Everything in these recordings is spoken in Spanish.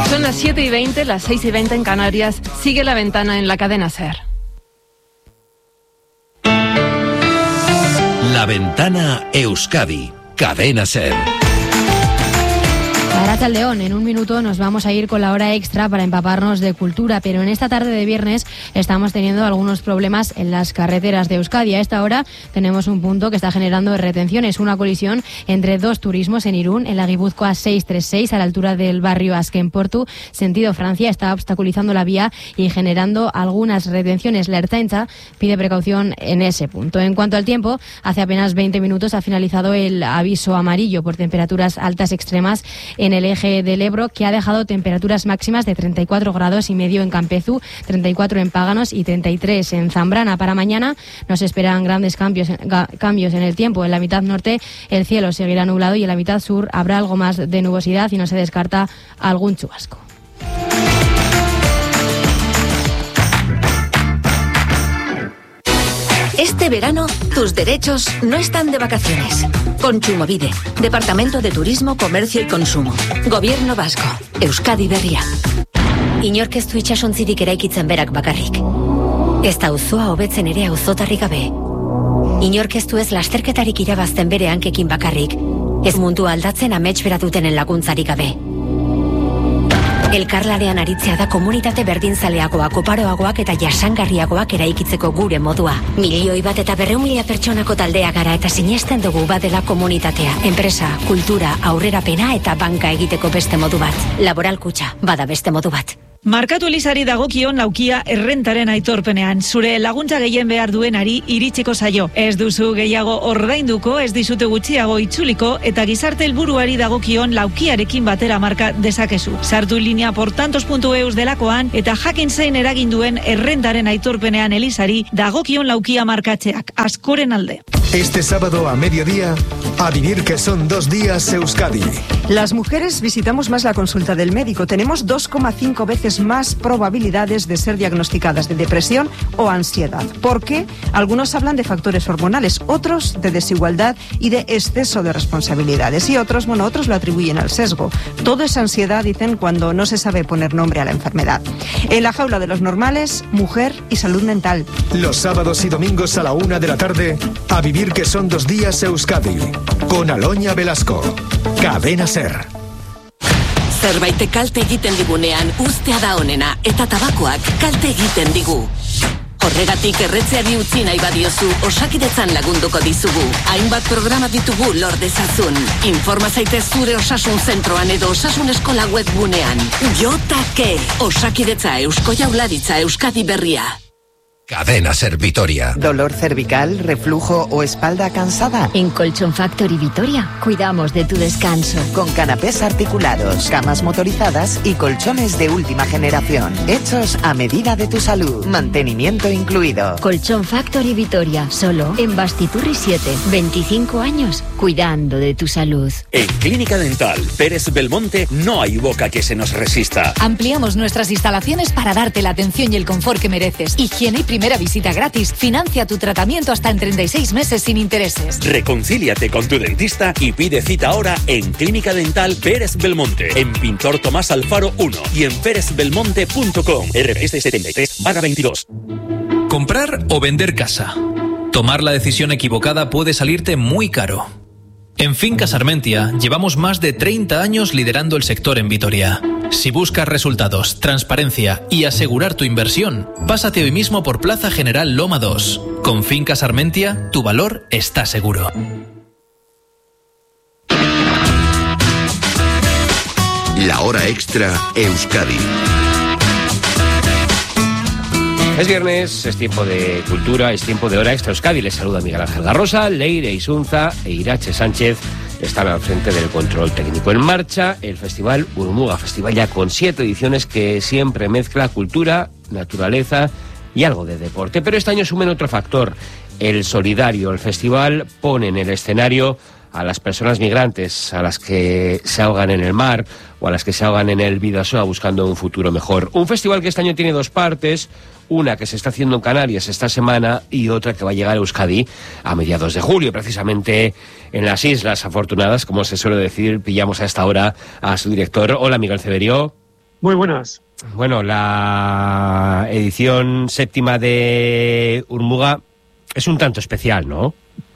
Son las 7:20, las 6:20 en Canarias. Sigue La Ventana en la cadena SER. La Ventana Euskadi, cadena SER. Arratsaldeon, en un minuto nos vamos a ir con la hora extra para empaparnos de cultura, pero en esta tarde de viernes estamos teniendo algunos problemas en las carreteras de Euskadi. A esta hora tenemos un punto que está generando retenciones, una colisión entre dos turismos en Irún, en la Guipúzcoa 636, a la altura del barrio Azken Portu, sentido Francia, está obstaculizando la vía y generando algunas retenciones. La Ertzaintza pide precaución en ese punto. En cuanto al tiempo, hace apenas 20 minutos ha finalizado el aviso amarillo por temperaturas altas extremas en el eje del Ebro, que ha dejado temperaturas máximas de 34 grados y medio en Campezu, 34 en Páganos y 33 en Zambrana. Para mañana nos esperan grandes cambios en el tiempo. En la mitad norte el cielo seguirá nublado y en la mitad sur habrá algo más de nubosidad y no se descarta algún chubasco. Este verano, tus derechos no están de vacaciones. Kontsumobide, Departamento de Turismo, Comercio y Consumo. Gobierno Vasco, Euskadi berria. Inork ez du itsasontzirik eraikitzen berak bakarrik. Ez da auzoa hobetzen ere auzotarrik gabe. Inork ez du ez lasterketarik irabazten bere hankekin bakarrik. Ez mundua aldatzen amets bera dutenen laguntzarik gabe. Elkarlanean aritzea da komunitate berdinzaleagoak, oparoagoak eta jasangarriagoak eraikitzeko gure modua. 1.100.000 pertsonako taldea gara eta sinesten dugu badela komunitatea, enpresa, kultura, aurrerapena eta banka egiteko beste modu bat. Laboral Kutxa, bada beste modu bat. Markatu Elizari dagokion laukia errentaren aitorpenean. Zure laguntza gehien behar duenari iritsiko zaio. Ez duzu gehiago ordainduko, ez dizute gutxiago itzuliko eta gizarte helburuari dagokion laukiarekin batera marka dezakezu. Sartu linea portantos.eus delakoan eta jakin zein eragin duen errentaren aitorpenean Elizari dagokion laukia markatzeak. Askoren alde. Este sábado a mediodía, a vivir que son 2 días Euskadi. Las mujeres visitamos más la consulta del médico. Tenemos 2,5 veces más probabilidades de ser diagnosticadas de depresión o ansiedad. ¿Por qué? Algunos hablan de factores hormonales, otros de desigualdad y de exceso de responsabilidades. Y otros lo atribuyen al sesgo. Todo es ansiedad, dicen, cuando no se sabe poner nombre a la enfermedad. En la jaula de los normales, mujer y salud mental. Los sábados y domingos a la 1 de la tarde, a vivir que son 2 días Euskadi. Con Aloña Velasco. Cadena SER. Zerbaitek kalte egiten digunean ustea da onena eta tabakoak kalte egiten digu. Horregatik erretzeari utzi nahi badiozu, Osakidetzan lagunduko dizugu. Hainbat programa ditugu lor dezazun. Informa zaitez zure osasun zentroan edo osasun eskola webgunean. Jotake, Osakidetza Eusko Jaurlaritza Euskadi berria. Cadena SER Vitoria. ¿Dolor cervical, reflujo o espalda cansada? En Colchón Factory Vitoria cuidamos de tu descanso. Con canapés articulados, camas motorizadas y colchones de última generación. Hechos a medida de tu salud. Mantenimiento incluido. Colchón Factory Vitoria, solo en Bastiturri 7. 25 años cuidando de tu salud. En Clínica Dental Pérez Belmonte no hay boca que se nos resista. Ampliamos nuestras instalaciones para darte la atención y el confort que mereces. Higiene y primera visita gratis. Financia tu tratamiento hasta en 36 meses sin intereses. Reconcíliate con tu dentista y pide cita ahora en Clínica Dental Pérez Belmonte, en Pintor Tomás Alfaro 1 y en pérezbelmonte.com. RPS 73/22. Comprar o vender casa. Tomar la decisión equivocada puede salirte muy caro. En Fincas Armentia llevamos más de 30 años liderando el sector en Vitoria. Si buscas resultados, transparencia y asegurar tu inversión, pásate hoy mismo por Plaza General Loma 2. Con Fincas Armentia, tu valor está seguro. La hora extra Euskadi. Es viernes, es tiempo de cultura, es tiempo de hora extra Euskadi. Les saluda Miguel Ángel Garrosa, Leire Isunza e Irache Sánchez están al frente del control técnico. En marcha el Festival Urumuga, festival ya con 7 ediciones que siempre mezcla cultura, naturaleza y algo de deporte. Pero este año sumen otro factor, el solidario. El festival pone en el escenario a las personas migrantes, a las que se ahogan en el mar o a las que se ahogan en el Bidasoa buscando un futuro mejor. Un festival que este año tiene 2 partes, una que se está haciendo en Canarias esta semana y otra que va a llegar a Euskadi a mediados de julio, precisamente en las Islas Afortunadas, como se suele decir. Pillamos a esta hora a su director. Hola, Miguel Ceberio. Muy buenas. Bueno, la edición 7ª de Urmuga es un tanto especial, ¿no?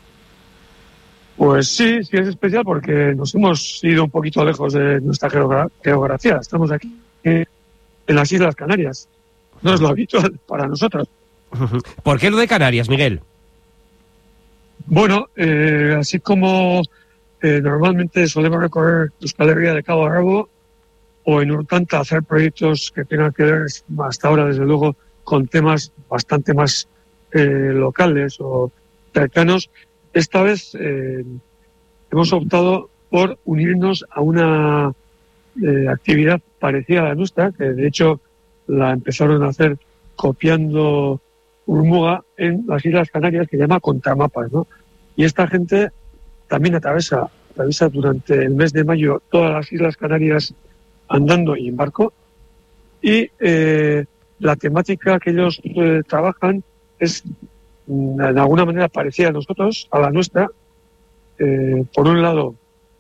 Pues sí es especial porque nos hemos ido un poquito lejos de nuestra geografía. Estamos aquí en las Islas Canarias. No es lo habitual para nosotros. ¿Por qué lo de Canarias, Miguel? Bueno, así como normalmente solemos recorrer Euskal Herria de cabo a rabo, o en Urtanta hacer proyectos que tengan que ver hasta ahora, desde luego, con temas bastante más locales o cercanos, esta vez hemos optado por unirnos a una actividad parecida a la nuestra, que de hecho la empezaron a hacer copiando Urmuga en las Islas Canarias, que se llama Contramapas, ¿no? Y esta gente también atraviesa durante el mes de mayo todas las Islas Canarias andando y en barco, y la temática que ellos trabajan es de alguna manera parecida a nosotros, a la nuestra. Por un lado,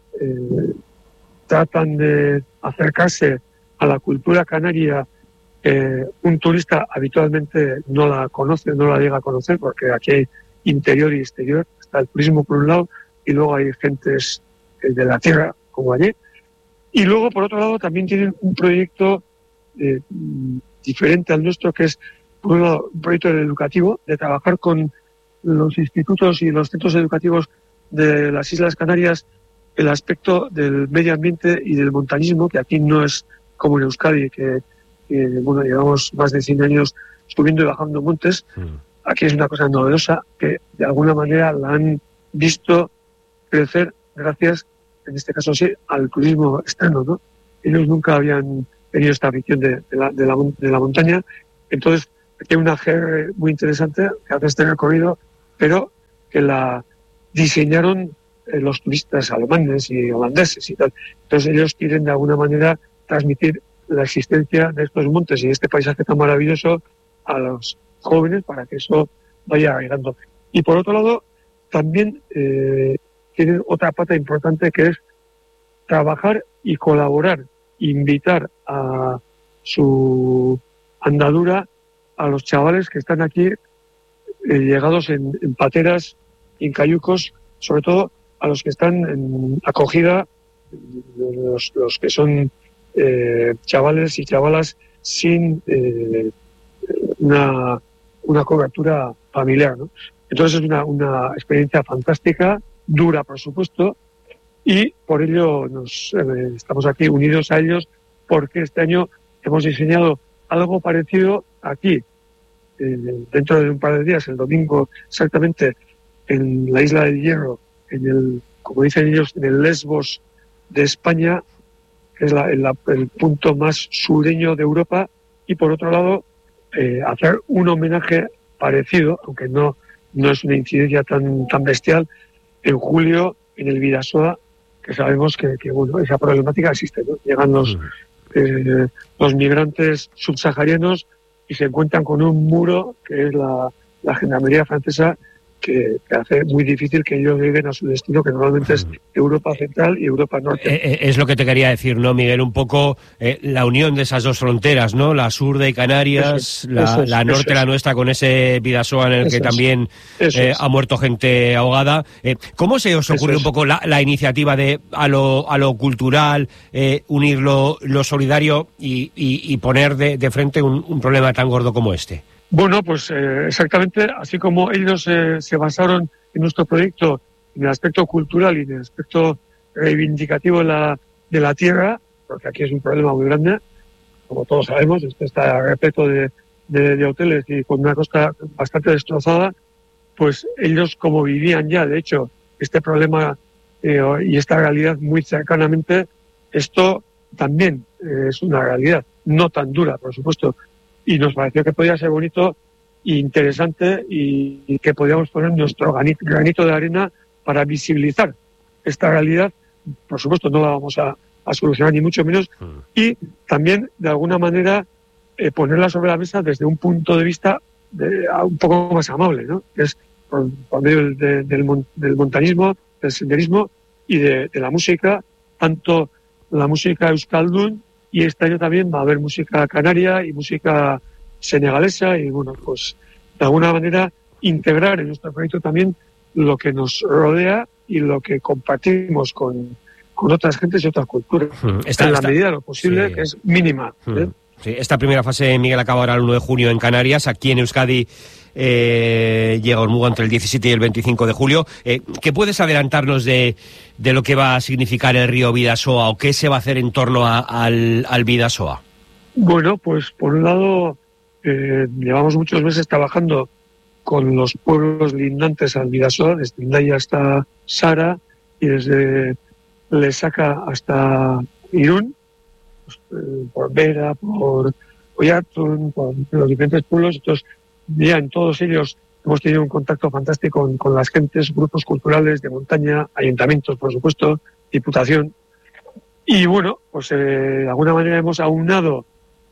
tratan de acercarse a la cultura canaria. Un turista habitualmente no la conoce, no la llega a conocer, porque aquí hay interior y exterior. Está el turismo por un lado y luego hay gentes de la tierra, como allí. Y luego, por otro lado, también tienen un proyecto diferente al nuestro, que es, por un lado, un proyecto educativo, de trabajar con los institutos y los centros educativos de las Islas Canarias el aspecto del medio ambiente y del montañismo, que aquí no es como en Euskadi, que bueno, llevamos más de 100 años subiendo y bajando montes. Aquí es una cosa novedosa que de alguna manera la han visto crecer gracias, en este caso sí, al turismo externo, ¿no? Ellos nunca habían tenido esta afición de la montaña. Entonces, aquí hay una GR muy interesante que hace este recorrido, pero que la diseñaron los turistas alemanes y holandeses y tal. Entonces, ellos quieren de alguna manera transmitir la existencia de estos montes y este paisaje tan maravilloso a los jóvenes para que eso vaya arraigando. Y por otro lado, también tienen otra pata importante, que es trabajar y colaborar, invitar a su andadura a los chavales que están aquí llegados en pateras, en cayucos, sobre todo a los que están en acogida, los que son chavales y chavalas sin una cobertura familiar, ¿no? Entonces es una experiencia fantástica, dura por supuesto, y por ello estamos aquí unidos a ellos, porque este año hemos diseñado algo parecido aquí, dentro de un par de días, el domingo exactamente, en la Isla del Hierro, como dicen ellos, en el Lesbos de España, que es el punto más sureño de Europa, y por otro lado hacer un homenaje parecido, aunque no es una incidencia tan bestial, en julio en el Bidasoa, que sabemos que bueno, esa problemática existe, ¿no? Llegan los migrantes subsaharianos y se encuentran con un muro que es la gendarmería francesa, que hace muy difícil que ellos lleguen a su destino, que normalmente es Europa Central y Europa Norte. Es lo que te quería decir, ¿no, Miguel? Un poco la unión de esas dos fronteras, ¿no? La sur de Canarias, la norte, la nuestra, con ese Bidasoa en el que también ha muerto gente ahogada. ¿Cómo se os ocurre un poco la iniciativa de a lo cultural, unir lo solidario y poner de frente un problema tan gordo como este? Bueno, pues exactamente, así como ellos se basaron en nuestro proyecto en el aspecto cultural y en el aspecto reivindicativo de la tierra, porque aquí es un problema muy grande, como todos sabemos, esto está repleto de hoteles y con una costa bastante destrozada, pues ellos, como vivían ya, de hecho, este problema y esta realidad muy cercanamente, esto también es una realidad, no tan dura, por supuesto, y nos pareció que podía ser bonito e interesante y que podíamos poner nuestro granito de arena para visibilizar esta realidad. Por supuesto, no la vamos a solucionar ni mucho menos, y también, de alguna manera, ponerla sobre la mesa desde un punto de vista un poco más amable, ¿no? Que es por medio del montañismo, del senderismo y de la música, tanto la música euskaldun y este año también va a haber música canaria y música senegalesa y bueno, pues de alguna manera integrar en nuestro proyecto también lo que nos rodea y lo que compartimos con otras gentes y otras culturas, en la medida de lo posible, sí, que es mínima. Sí, esta primera fase, Miguel, acaba ahora el 1 de junio en Canarias. Aquí en Euskadi llega Ormuga entre el 17 y el 25 de julio. ¿Qué puedes adelantarnos de lo que va a significar el río Bidasoa o qué se va a hacer en torno al Bidasoa? Bueno, pues por un lado, llevamos muchos meses trabajando con los pueblos lindantes al Bidasoa, desde Hendaya hasta Sara y desde Lesaca hasta Irún, pues, por Vera, por Oyarzun, por los diferentes pueblos. Entonces, ya en todos ellos hemos tenido un contacto fantástico con las gentes, grupos culturales de montaña, ayuntamientos, por supuesto, diputación. Y bueno, pues de alguna manera hemos aunado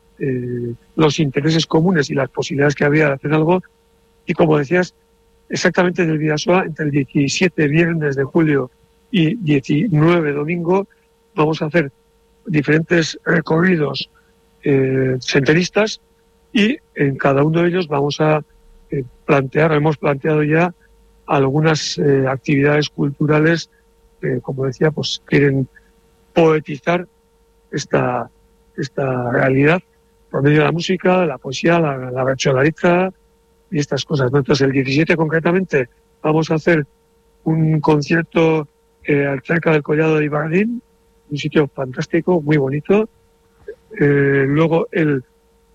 los intereses comunes y las posibilidades que había de hacer algo. Y como decías, exactamente en el Bidasoa, entre el 17 viernes de julio y 19 domingo, vamos a hacer diferentes recorridos senderistas y en cada uno de ellos vamos a hemos planteado ya algunas actividades culturales que, como decía, pues quieren poetizar esta realidad por medio de la música, la poesía, la bercholariza y estas cosas, ¿no? Entonces, el 17 concretamente vamos a hacer un concierto cerca del Collado de Ibardín, un sitio fantástico, muy bonito. Luego, el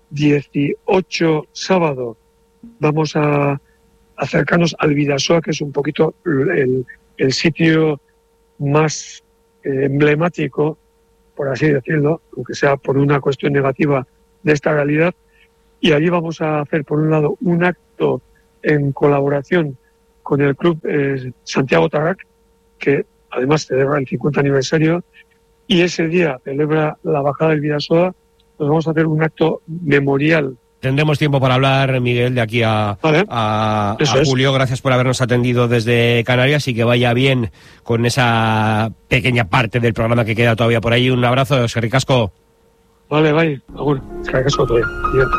18 sábado, vamos a acercarnos al Bidasoa, que es un poquito el sitio más emblemático, por así decirlo, aunque sea por una cuestión negativa de esta realidad. Y allí vamos a hacer, por un lado, un acto en colaboración con el Club Santiago Tarrac, que además celebra el 50 aniversario, y ese día celebra la bajada del Bidasoa. Nos vamos a hacer un acto memorial. Tendremos tiempo para hablar, Miguel, de aquí a julio. Gracias por habernos atendido desde Canarias y que vaya bien con esa pequeña parte del programa que queda todavía por ahí. Un abrazo, eskerrik asko. Vale, bye. Agur. Eskerrik asko todavía. Bien.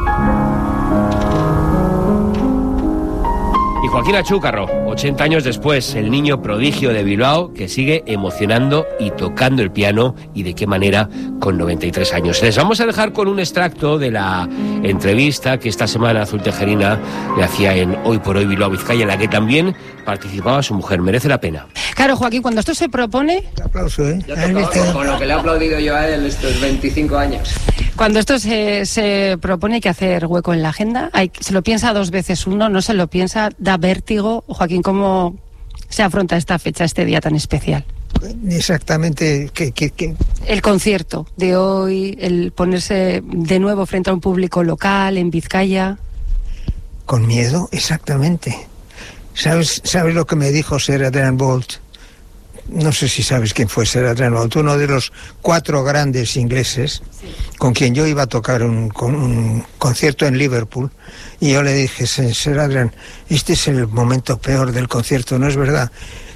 Y Joaquín Achúcarro, 80 años después, el niño prodigio de Bilbao que sigue emocionando y tocando el piano, y de qué manera con 93 años. Les vamos a dejar con un extracto de la entrevista que esta semana Azul Tejerina le hacía en Hoy por Hoy Bilbao Vizcaya, en la que también participaba su mujer. Merece la pena. Claro, Joaquín, cuando esto se propone... Aplauso, ¿eh? Con lo que le he aplaudido yo a él estos 25 años. Cuando esto se propone hay que hacer hueco en la agenda. Se lo piensa 2 veces uno, no se lo piensa, da vértigo. Joaquín, ¿cómo se afronta esta fecha, este día tan especial? Exactamente. El concierto de hoy, el ponerse de nuevo frente a un público local en Vizcaya. Con miedo, exactamente. ¿Sabes lo que me dijo Sir Adrian Boult? No sé si sabes quién fue Sir Adrian Boult, uno de los 4 grandes ingleses, sí, con quien yo iba a tocar un concierto en Liverpool, y yo le dije: Sir Adrian, este es el momento peor del concierto, ¿no es verdad?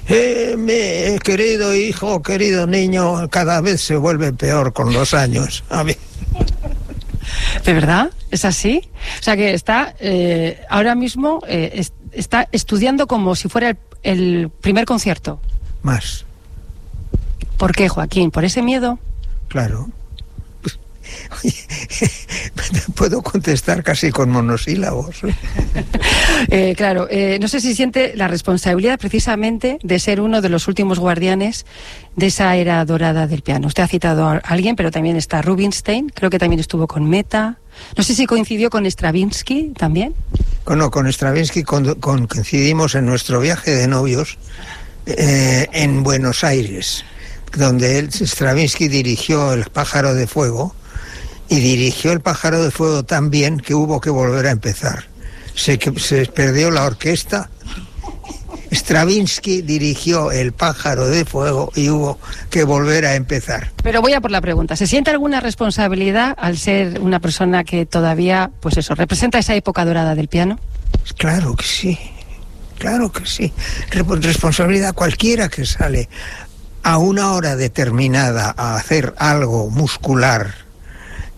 Mi querido hijo, querido niño, cada vez se vuelve peor con los años. A mí. ¿De verdad? ¿Es así? O sea que está ahora mismo está estudiando como si fuera el primer concierto. Más. ¿Por qué, Joaquín? ¿Por ese miedo? Claro. Oye, puedo contestar casi con monosílabos. Claro, no sé si siente la responsabilidad precisamente de ser uno de los últimos guardianes de esa era dorada del piano. Usted ha citado a alguien, pero también está Rubinstein, creo que también estuvo con Mehta. No sé si coincidió con Stravinsky también. Con Stravinsky coincidimos en nuestro viaje de novios en Buenos Aires, donde Stravinsky dirigió El pájaro de fuego, y dirigió El pájaro de fuego tan bien que hubo que volver a empezar. Se perdió la orquesta. Stravinsky dirigió El pájaro de fuego y hubo que volver a empezar. Pero voy a por la pregunta. ¿Se siente alguna responsabilidad al ser una persona que todavía, pues eso, representa esa época dorada del piano? Claro que sí. Claro que sí. Responsabilidad cualquiera que sale a una hora determinada a hacer algo muscular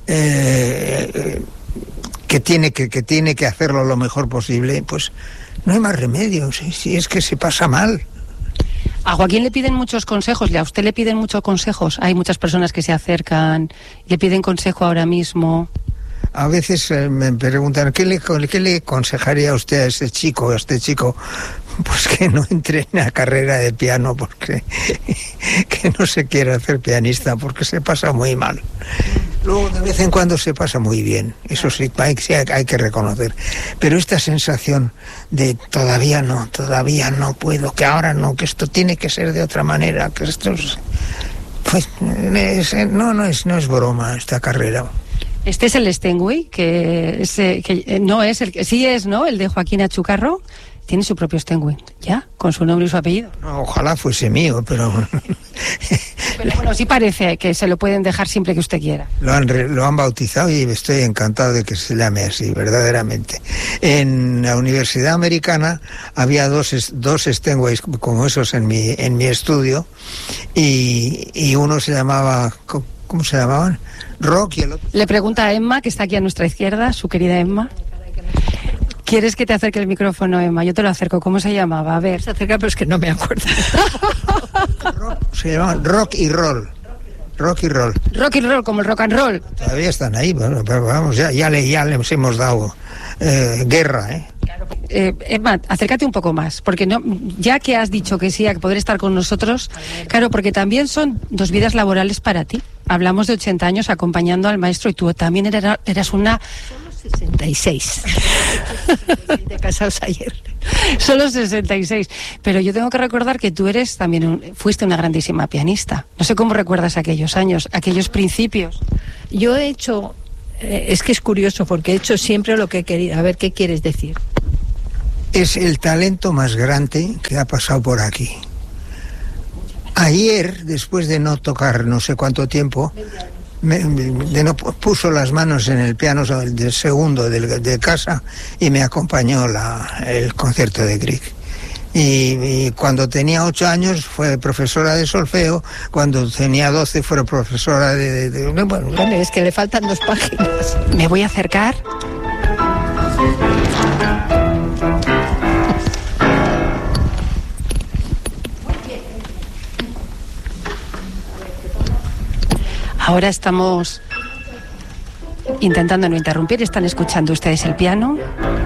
que tiene que hacerlo lo mejor posible, pues no hay más remedio, si es que se pasa mal. A Joaquín le piden muchos consejos, y a usted le piden muchos consejos. Hay muchas personas que se acercan y le piden consejo ahora mismo. A veces me preguntan, ¿qué le aconsejaría a usted a este chico, Pues que no entre en la carrera de piano, porque que no se quiere hacer pianista, porque se pasa muy mal. Luego de vez en cuando se pasa muy bien, eso sí hay que reconocer. Pero esta sensación de todavía no puedo, que ahora no, que esto tiene que ser de otra manera, que esto es, pues no es broma esta carrera. Este es el Steinway, que no es el que sí es, ¿no? El de Joaquín Achucarro. Tiene su propio Steinway, ¿ya? Con su nombre y su apellido. No, ojalá fuese mío, pero... Pero bueno, sí parece que se lo pueden dejar siempre que usted quiera. Lo han bautizado y estoy encantado de que se llame así, verdaderamente. En la Universidad Americana había dos Steinways como esos en mi estudio, y uno se llamaba... ¿Cómo se llamaban? Rock, y el otro... Le pregunta a Emma, que está aquí a nuestra izquierda, su querida Emma. ¿Quieres que te acerque el micrófono, Emma? Yo te lo acerco. ¿Cómo se llamaba? A ver. Se acerca, pero es que no me acuerdo. Se llamaban Rock y Roll. Rock y Roll. Rock y Roll, como el rock and roll. Todavía están ahí, bueno, pero vamos, ya les hemos dado guerra, ¿eh? Claro. Emma, acércate un poco más, porque no, ya que has dicho que sí, a poder estar con nosotros, claro, porque también son 2 vidas laborales para ti. Hablamos de 80 años acompañando al maestro, y tú también eras una... 66. De casados ayer. Solo 66. Pero yo tengo que recordar que tú fuiste una grandísima pianista. No sé cómo recuerdas aquellos años, aquellos principios. Yo he hecho, es que es curioso, porque he hecho siempre lo que he querido. A ver, ¿qué quieres decir? Es el talento más grande que ha pasado por aquí. Ayer, después de no tocar no sé cuánto tiempo, puso las manos en el piano del segundo de casa y me acompañó el concierto de Grieg. Y cuando tenía 8 años fue profesora de solfeo, cuando tenía 12 fue profesora Bueno, es que le faltan 2 páginas. Me voy a acercar. Ahora estamos intentando no interrumpir. Están escuchando ustedes el piano.